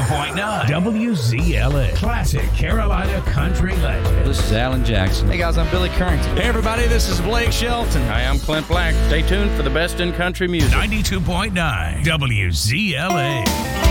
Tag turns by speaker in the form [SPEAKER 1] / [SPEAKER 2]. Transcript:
[SPEAKER 1] 92.9 WZLA. Classic Carolina Country Legend.
[SPEAKER 2] This is Alan Jackson.
[SPEAKER 3] Hey guys, I'm Billy Currington.
[SPEAKER 4] Hey everybody, this is Blake Shelton.
[SPEAKER 5] Hi, I'm Clint Black. Stay tuned for the best in country music.
[SPEAKER 1] 92.9 WZLA.